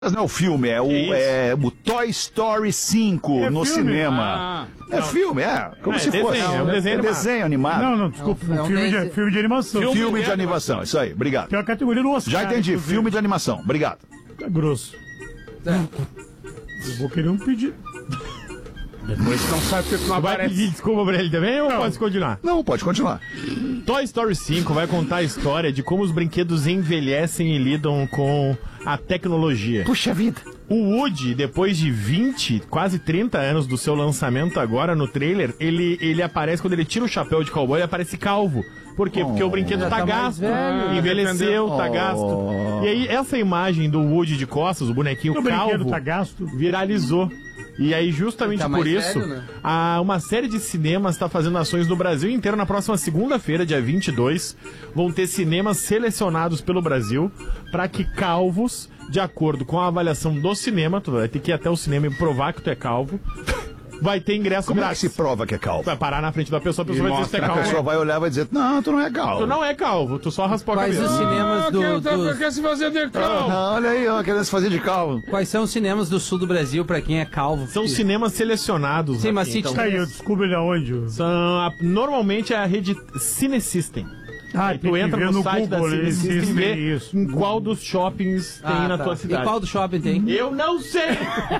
Mas não é o filme, é o Toy Story 5 no filme? cinema. Filme, como se desenho, fosse. é um desenho animado. Não, desculpa. Filme de animação. Filme de animação, isso aí, obrigado. Tem a categoria do Oscar. Já entendi, filme de animação, obrigado. Tá grosso. Eu vou querer um pedido. Depois não sabe porque tu não Vai aparece. pedir desculpa pra ele também ou pode continuar? Não, pode continuar. Toy Story 5 vai contar a história de como os brinquedos envelhecem e lidam com a tecnologia. Puxa vida. O Woody, depois de 20, quase 30 anos do seu lançamento agora no trailer, ele aparece, quando ele tira o chapéu de cowboy, ele aparece calvo. Por quê? Porque o brinquedo tá gasto, envelheceu, tá gasto. E aí, essa imagem do Woody de costas, o bonequinho O calvo, brinquedo tá gasto. viralizou. E aí, justamente Tá por mais isso, velho, né? uma série de cinemas está fazendo ações no Brasil inteiro. Na próxima segunda-feira, dia 22, vão ter cinemas selecionados pelo Brasil para que calvos, de acordo com a avaliação do cinema, tu vai ter que ir até o cinema e provar que tu é calvo, vai ter ingresso Como grátis. é que se prova que é calvo? Vai parar na frente da pessoa, a pessoa vai dizer que tu é A calvo. pessoa vai olhar e vai dizer, não, tu não é calvo. Tu não é calvo, tu só raspou a Quais cabeça. os cinemas Quer se fazer de calmo? Olha aí, ó, querendo se fazer de calvo. Quais são os cinemas do sul do Brasil pra quem é calvo? São cinemas selecionados. Sim, mas aqui, cite Tá aí, eu descubro ele aonde. normalmente é a rede Cine-System. Ah, Aí tu entra no site da Cine-System e vê isso. em qual dos shoppings tem na tua cidade. E qual do shopping tem? Eu não sei!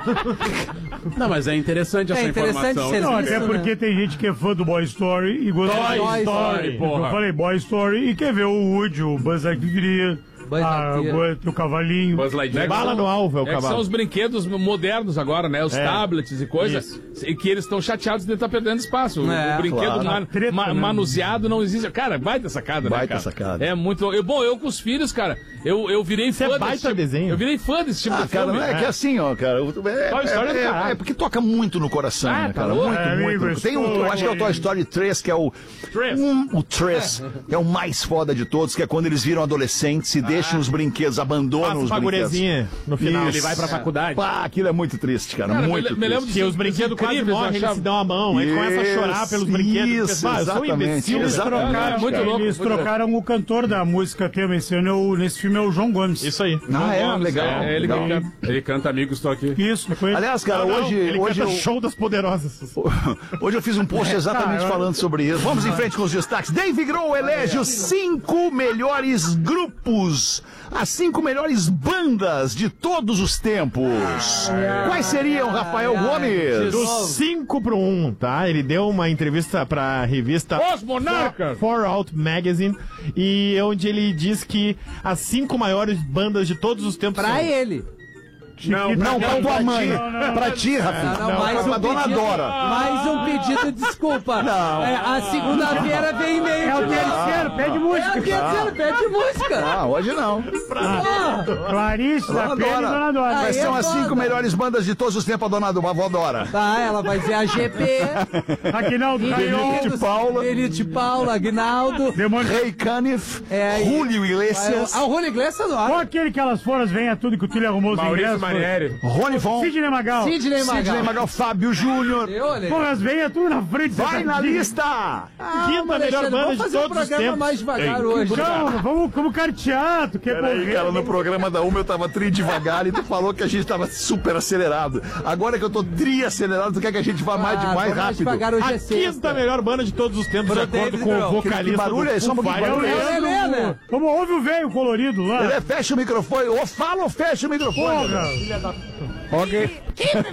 Não, mas é interessante essa informação. ser Não, visto, até porque né? tem gente que é fã do Boy Story e gosta Toy de Story, porra. Eu falei Boy Story e quer ver o Woody, o Buzz Lightyear, Buzz Lightyear. o cavalinho. Buzz Lightyear. Bala no alvo é o É que cavalo. são os brinquedos modernos agora, né? Os tablets e coisas. E que eles estão chateados de estar perdendo espaço. É, O brinquedo claro. Treta, né? manuseado não existe. Cara, baita sacada, né, Baita cara? sacada. É muito... eu com os filhos, cara, eu virei fã é desse baita tipo. desenho. Eu virei fã desse tipo de Cara, filme. não é que é assim, ó, cara. Toy Story é do caralho. É porque toca muito no coração, né, tá cara? louco. Muito, É, muito. amigo, Tem eu acho que é o Toy Story 3, que é o... o 3, que é o mais foda de todos, que é quando eles viram adolescentes e deixam os brinquedos, abandonam Passa os uma brinquedos. gurezinha no final. Isso. Ele vai pra faculdade. Pá, aquilo é muito triste, cara. Cara, muito me lembro triste. Que os brinquedos quase incríveis, morrem, eu eles achava. se dão a mão, aí começa a chorar pelos brinquedos. Isso, Eu sou um exatamente. imbecil. Eles trocaram, muito louco, eles muito trocaram o cantor da música tema esse ano, nesse filme é o João Gomes. Isso aí. Ah, é? Gomes, Legal. É, ele, legal. que canta, ele canta Amigos, Estou Aqui. Isso, é com ele. Aliás, cara, hoje Ele eu... canta Show das Poderosas. Hoje eu fiz um post exatamente falando sobre isso. Vamos em frente com os destaques. Dave Grohl elege os 5 melhores grupos, as 5 melhores bandas de todos os tempos. Quais seriam, Rafael Gomes? Do 5 pro 1, tá? Ele deu uma entrevista pra revista Os Monarcas! Four Out Magazine, e onde ele diz que as 5 maiores bandas de todos os tempos Pra são... ele. Não, pra tua mãe. não. Pra ti, Rafinha. mais Pra um dona pedido, Dora. mais um pedido de desculpa. Não. A segunda-feira vem e-mail. É o terceiro, pede É o música. terceiro, pede música. Ah, hoje não. Clarice, da Dona Pena e Dona Dora. Dora. Quais Aí são é as 5 foda. melhores bandas de todos os tempos, a dona do avó Dora? Tá, ela vai dizer a GP. Aguinaldo Caion, Benite Paula. Benite Paula, Aguinaldo. Demônio. Rei Caniff, É, aí. Julio Iglesias, O Julio Iglesias Qual adora. aquele que elas foram, venha tudo que o Tilly arrumou os Maurício ingressos? Manieri. Rony Von, Sidney Magal. Sidney Sidney Magal. Magal, Fábio Júnior. Olha. Porra, as venhas tudo na frente. Vai na lista! Quinta melhor banda vamos de fazer todos um os programa tempos. mais devagar hoje. Calma, vamos cartear, tu quer Peraí, morrer. cara, no programa da Uma eu tava tri devagar e tu falou que a gente tava super acelerado. Agora que eu tô tri acelerado, tu quer que a gente vá mais vamos rápido? devagar, hoje A é quinta sexta. melhor banda de todos os tempos, de Pro acordo David com o Grohl. vocalista Que barulho é do esse? Só um Foo pouquinho de Fighters. barulho. É, né? Como ouve o velho colorido lá. Ele fecha o microfone, ou fala ou fecha o microfone. Porra. Ok.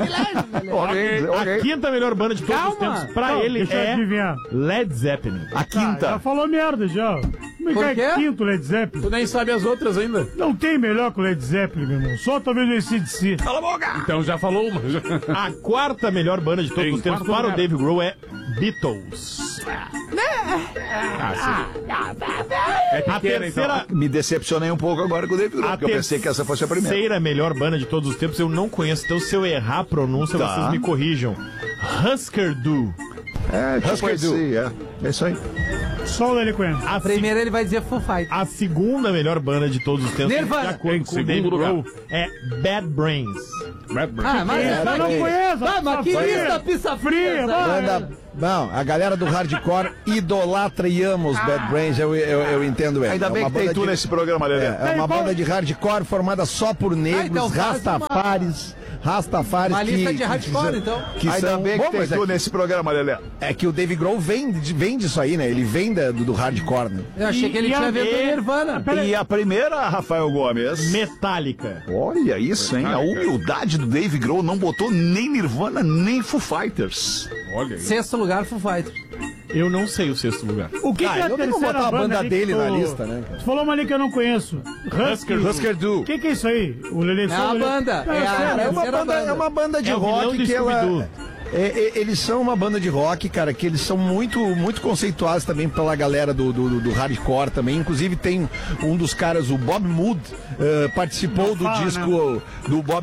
A quinta melhor banda de todos os Calma. tempos, pra Não, ele, deixa eu é adivinhar. Led Zeppelin. A Já quinta. falou merda já. Como Por é que é quê? quinto Led Zeppelin? Tu nem sabe as outras ainda. Não tem melhor que o Led Zeppelin, meu irmão. Só talvez o AC/DC. Então já falou uma. A quarta melhor banda de todos Em os tempos quarto para o lugar. Dave Grohl é Beatles. É A pequena, terceira, Me decepcionei um pouco agora com o David Grohl, porque eu pensei que essa fosse a primeira. terceira melhor banda de todos os tempos eu não conheço, então se eu errar a pronúncia, Tá. vocês me corrijam. Husker Du. É, tipo Husker Du. esse, é isso aí. Só o Lele conhece. A, Primeiro ele vai dizer Foo Fighters. a segunda melhor banda de todos os tempos, Nirvana. de acordo com o Segundo Dave lugar. Grohl, é Bad Brains. Ah, mas... Eu não conheço. Ah, mas que lista pizza fria, Banda, não, a galera do hardcore idolatra e ama os Bad Brains, eu entendo ele. Ainda bem que tem tu nesse programa, Lelê. É uma banda de hardcore formada só por negros, então faz Rastafares uma lista de que hardcore, então. que Ainda são, bem bom, que tem mas tu nesse programa, Lelê. é que o Dave Grohl vem disso aí, né? Ele vem do hardcore, né? Eu achei que ele tinha vindo do Nirvana. E a primeira, Rafael Gomes. Metallica. Olha isso, hein? A humildade do Dave Grohl não botou nem Nirvana, nem Foo Fighters. Olha aí. Sexto lugar, Foo Fighters. Eu não sei o sexto lugar. O que é a eu não vou terceira botar a banda ali dele que na tu- lista, né? Tu falou uma ali que eu não conheço. Husker Du. O que é isso aí? O Lele É a banda. É a É uma terceira banda, banda. é uma banda de É o vilão rock do que ela. Scooby-Doo. Eles são uma banda de rock, cara, que eles são muito conceituados também pela galera do hardcore também. Inclusive tem um dos caras, o Bob Mood, participou Não do fala, disco do Bob